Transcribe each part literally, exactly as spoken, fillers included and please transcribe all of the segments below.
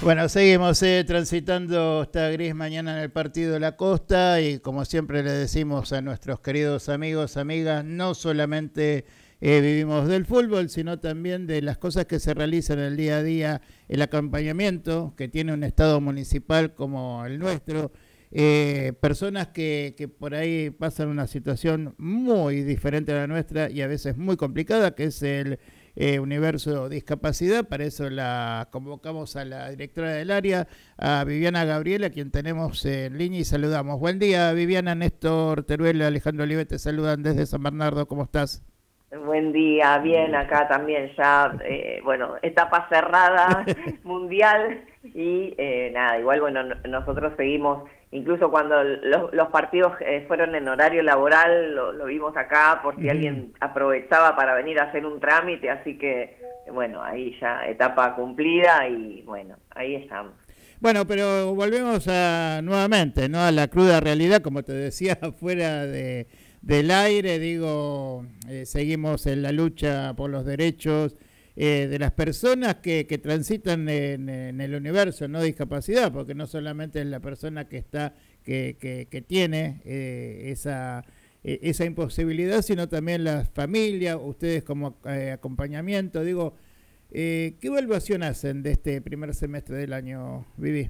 Bueno, seguimos eh, transitando esta gris mañana en el partido de la Costa y como siempre le decimos a nuestros queridos amigos, amigas, no solamente eh, vivimos del fútbol, sino también de las cosas que se realizan en el día a día, el acompañamiento que tiene un estado municipal como el nuestro, eh, personas que, que por ahí pasan una situación muy diferente a la nuestra y a veces muy complicada, que es el Eh, universo discapacidad. Para eso la convocamos a la directora del área, a Viviana Gabriela, a quien tenemos en línea y saludamos. Buen día, Viviana. Néstor Teruel, Alejandro Olive te saludan desde San Bernardo. ¿Cómo estás? Buen día, bien, acá también ya, eh, bueno, etapa cerrada mundial y eh, nada, igual, bueno, nosotros seguimos, incluso cuando los, los partidos eh, fueron en horario laboral, lo, lo vimos acá por si alguien aprovechaba para venir a hacer un trámite, así que, bueno, ahí ya etapa cumplida y bueno, ahí estamos. Bueno, pero volvemos a nuevamente, ¿no? A la cruda realidad, como te decía, fuera de, del aire, digo, eh, seguimos en la lucha por los derechos eh, de las personas que, que transitan en, en el universo, no discapacidad, porque no solamente es la persona que está, que, que, que tiene eh, esa, eh, esa imposibilidad, sino también las familias, ustedes como eh, acompañamiento, digo. Eh, ¿Qué evaluación hacen de este primer semestre del año, Vivi?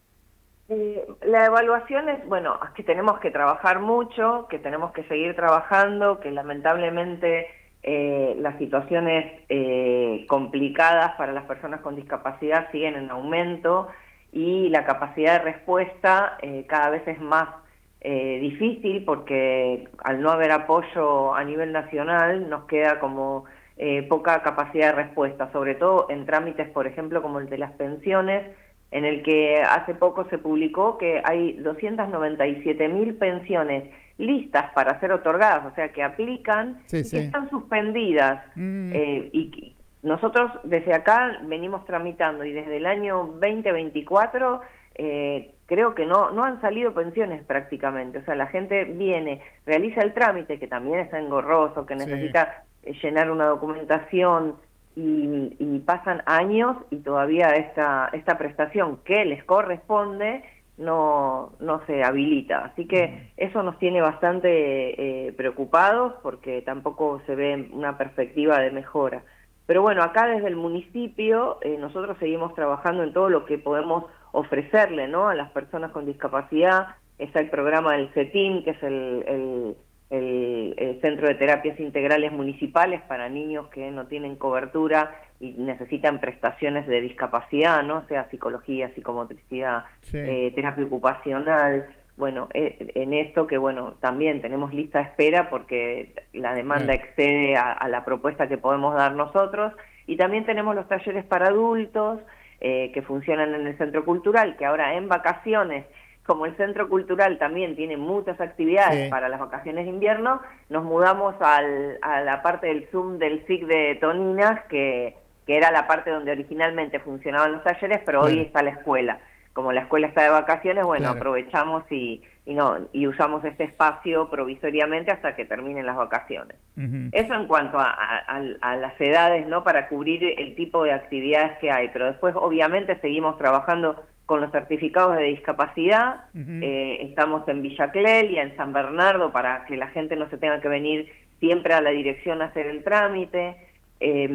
Eh, la evaluación es, bueno, es que tenemos que trabajar mucho, que tenemos que seguir trabajando, que lamentablemente eh, las situaciones eh, complicadas para las personas con discapacidad siguen en aumento y la capacidad de respuesta eh, cada vez es más eh, difícil porque al no haber apoyo a nivel nacional nos queda como Eh, poca capacidad de respuesta, sobre todo en trámites, por ejemplo, como el de las pensiones, en el que hace poco se publicó que hay doscientas noventa y siete mil pensiones listas para ser otorgadas, o sea, que aplican Sí, y sí. que están suspendidas. Mm. Eh, y nosotros desde acá venimos tramitando y desde el año veinte veinticuatro eh, creo que no, no han salido pensiones prácticamente, o sea, la gente viene, realiza el trámite, que también es engorroso, que necesita Sí. llenar una documentación y, y pasan años y todavía esta, esta prestación que les corresponde no, no se habilita. Así que eso nos tiene bastante eh, preocupados porque tampoco se ve una perspectiva de mejora. Pero bueno, acá desde el municipio eh, nosotros seguimos trabajando en todo lo que podemos ofrecerle, ¿no?, a las personas con discapacidad. Está el programa del CETIM, que es el... el El, el Centro de Terapias Integrales Municipales para niños que no tienen cobertura y necesitan prestaciones de discapacidad, ¿no? Sea psicología, psicomotricidad, Sí. eh, terapia ocupacional. Bueno, eh, en esto que, bueno, también tenemos lista de espera porque la demanda Claro. excede a, a la propuesta que podemos dar nosotros. Y también tenemos los talleres para adultos eh, que funcionan en el Centro Cultural, que ahora en vacaciones, como el Centro Cultural también tiene muchas actividades Sí. para las vacaciones de invierno, nos mudamos al, a la parte del Zoom del S I C de Toninas, que, que era la parte donde originalmente funcionaban los talleres, pero Claro. hoy está la escuela. Como la escuela está de vacaciones, bueno, Claro. aprovechamos y, y, no, y usamos este espacio provisoriamente hasta que terminen las vacaciones. Uh-huh. Eso en cuanto a, a, a las edades, ¿no?, para cubrir el tipo de actividades que hay, pero después obviamente seguimos trabajando con los certificados de discapacidad. Uh-huh. eh, estamos en Villa Clelia, en San Bernardo, para que la gente no se tenga que venir siempre a la dirección a hacer el trámite, eh,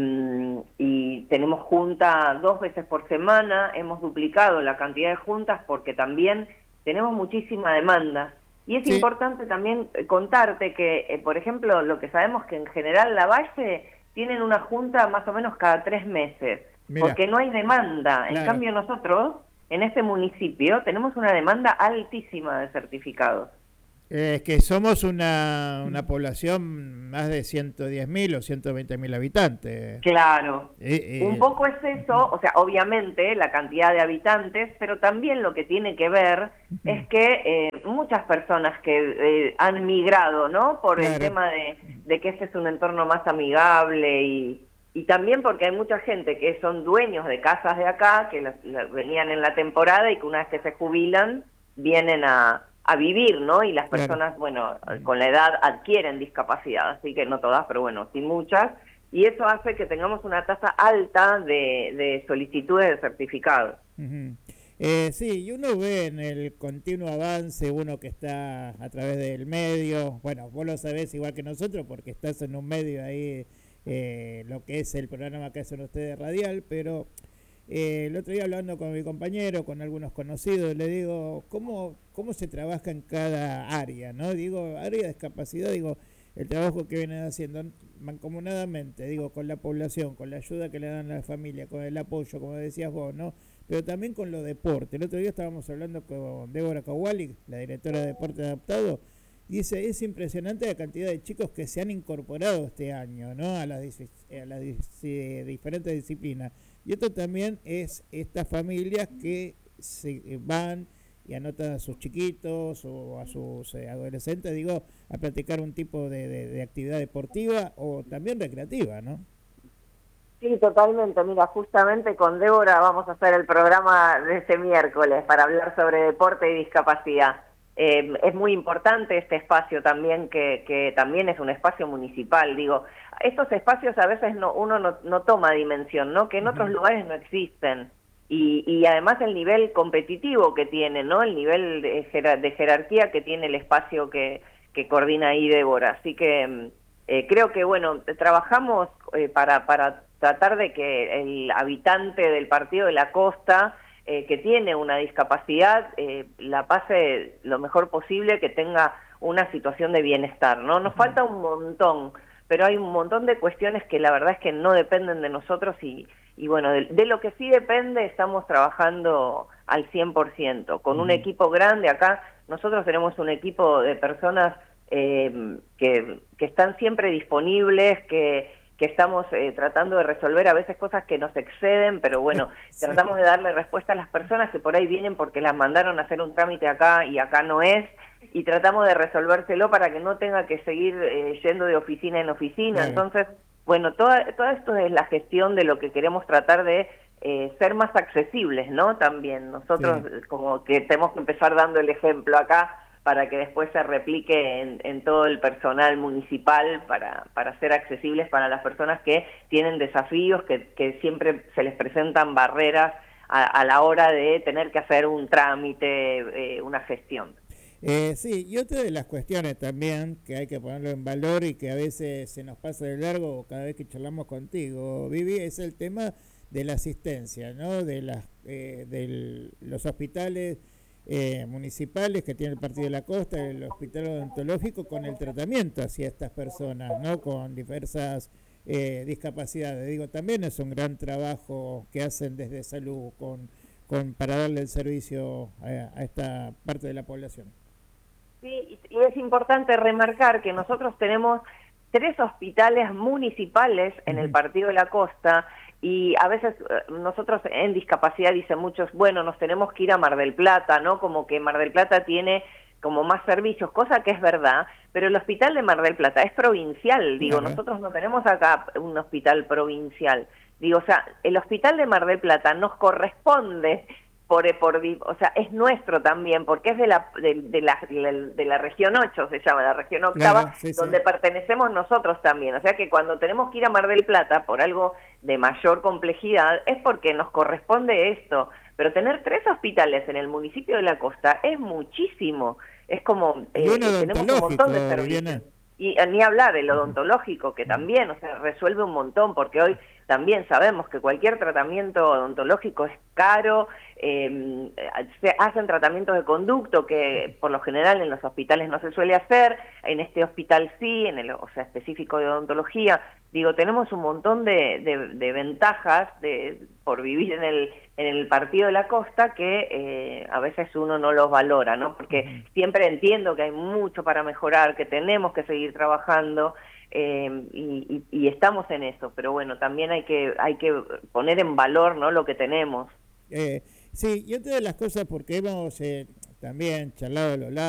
y tenemos junta dos veces por semana, hemos duplicado la cantidad de juntas porque también tenemos muchísima demanda. Y es sí. importante también contarte que, eh, por ejemplo, lo que sabemos que en general Lavalle tienen una junta más o menos cada tres meses, Mirá. porque no hay demanda. Claro. En cambio nosotros, en este municipio, tenemos una demanda altísima de certificados. Es eh, que somos una, una población más de ciento diez mil o ciento veinte mil habitantes. Claro, eh, eh, un poco es eso, o sea, obviamente la cantidad de habitantes, pero también lo que tiene que ver uh-huh. es que eh, muchas personas que eh, han migrado, ¿no?, por claro. el tema de, de que este es un entorno más amigable y... Y también porque hay mucha gente que son dueños de casas de acá, que la, la, venían en la temporada y que una vez que se jubilan, vienen a, a vivir, ¿no? Y las personas, claro. bueno, con la edad adquieren discapacidad, así que no todas, pero bueno, sí muchas. Y eso hace que tengamos una tasa alta de, de solicitudes de certificados. Uh-huh. Eh, sí, y uno ve en el continuo avance, uno que está a través del medio, bueno, vos lo sabés igual que nosotros porque estás en un medio ahí, eh, lo que es el programa que hacen ustedes radial, pero eh, el otro día hablando con mi compañero, con algunos conocidos, le digo, ¿cómo, cómo se trabaja en cada área? ¿No? Digo, área de discapacidad, digo, el trabajo que vienen haciendo mancomunadamente, digo, con la población, con la ayuda que le dan a la familia, con el apoyo, como decías vos, ¿no? Pero también con lo deporte. El otro día estábamos hablando con Débora Kawali, la directora de Deporte Adaptado, y dice, es impresionante la cantidad de chicos que se han incorporado este año, ¿no? A las, a las eh, diferentes disciplinas. Y esto también es estas familias que se van y anotan a sus chiquitos o a sus eh, adolescentes, digo, a practicar un tipo de, de, de actividad deportiva o también recreativa, ¿no? Sí, totalmente. Mira, justamente con Débora vamos a hacer el programa de este miércoles para hablar sobre deporte y discapacidad. Eh, es muy importante este espacio también, que, que también es un espacio municipal. Digo, estos espacios a veces no, uno no, no toma dimensión, ¿no? Que en otros lugares no existen. Y, y además el nivel competitivo que tiene, ¿no? El nivel de, jerar, de jerarquía que tiene el espacio que, que coordina ahí Débora. Así que eh, creo que, bueno, trabajamos eh, para, para tratar de que el habitante del Partido de la Costa, eh, que tiene una discapacidad, eh, la pase lo mejor posible, que tenga una situación de bienestar, ¿no? Nos falta un montón, pero hay un montón de cuestiones que la verdad es que no dependen de nosotros y, y bueno, de, de lo que sí depende estamos trabajando al cien por ciento, con un equipo grande. Acá nosotros tenemos un equipo de personas eh, que, que están siempre disponibles, que que estamos eh, tratando de resolver a veces cosas que nos exceden, pero bueno, sí. Tratamos de darle respuesta a las personas que por ahí vienen porque las mandaron a hacer un trámite acá y acá no es, y tratamos de resolvérselo para que no tenga que seguir eh, yendo de oficina en oficina. Sí. Entonces, bueno, toda, todo esto es la gestión de lo que queremos tratar de eh, ser más accesibles, ¿no? También nosotros sí. Como que tenemos que empezar dando el ejemplo acá, para que después se replique en, en todo el personal municipal para, para ser accesibles para las personas que tienen desafíos, que, que siempre se les presentan barreras a, a la hora de tener que hacer un trámite, eh, una gestión. Eh, sí, y otra de las cuestiones también que hay que ponerlo en valor y que a veces se nos pasa de largo cada vez que charlamos contigo, Vivi, es el tema de la asistencia, ¿no? De, las, eh, de los hospitales Eh, municipales que tiene el Partido de la Costa, el hospital odontológico, con el tratamiento hacia estas personas, ¿no? Con diversas eh, discapacidades. Digo, también es un gran trabajo que hacen desde salud con, con para darle el servicio a, a esta parte de la población. Sí, y es importante remarcar que nosotros tenemos tres hospitales municipales en el Partido de la Costa. Y a veces nosotros en discapacidad dicen muchos, bueno, nos tenemos que ir a Mar del Plata, ¿no? Como que Mar del Plata tiene como más servicios, cosa que es verdad, pero el hospital de Mar del Plata es provincial, digo, claro. Nosotros no tenemos acá un hospital provincial. Digo, o sea, el hospital de Mar del Plata nos corresponde por, por o sea, es nuestro también, porque es de la de, de la de la región ocho, se llama, la región octava, claro, sí, donde sí. Pertenecemos nosotros también. O sea que cuando tenemos que ir a Mar del Plata por algo de mayor complejidad, es porque nos corresponde esto. Pero tener tres hospitales en el municipio de la Costa es muchísimo. Es como, eh, tenemos un montón de servicios. Viene. Y ni hablar el odontológico, que también, o sea, resuelve un montón, porque hoy también sabemos que cualquier tratamiento odontológico es caro, eh, se hacen tratamientos de conducto que por lo general en los hospitales no se suele hacer, en este hospital sí, en el, o sea, específico de odontología. Digo, tenemos un montón de, de, de ventajas de, por vivir en el, en el Partido de la Costa que eh, a veces uno no los valora, ¿no? Porque siempre entiendo que hay mucho para mejorar, que tenemos que seguir trabajando, eh, y, y, y estamos en eso, pero bueno, también hay que, hay que poner en valor, ¿no?, lo que tenemos. Eh, sí, y otra de las cosas, porque hemos eh, también charlado a lo largo